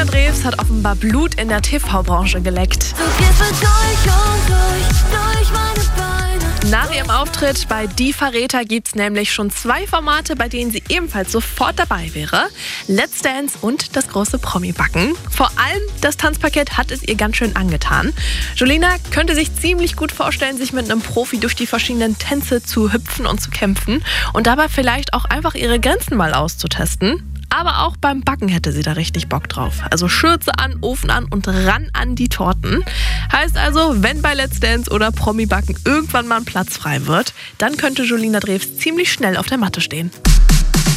Julina Drews hat offenbar Blut in der TV-Branche geleckt. Nach ihrem Auftritt bei Die Verräter gibt es nämlich schon 2 Formate, bei denen sie ebenfalls sofort dabei wäre. Let's Dance und das große Promi-Backen. Vor allem das Tanzpaket hat es ihr ganz schön angetan. Julina könnte sich ziemlich gut vorstellen, sich mit einem Profi durch die verschiedenen Tänze zu hüpfen und zu kämpfen und dabei vielleicht auch einfach ihre Grenzen mal auszutesten. Aber auch beim Backen hätte sie da richtig Bock drauf. Also Schürze an, Ofen an und ran an die Torten. Heißt also, wenn bei Let's Dance oder Promi-Backen irgendwann mal ein Platz frei wird, dann könnte Julina Drews ziemlich schnell auf der Matte stehen.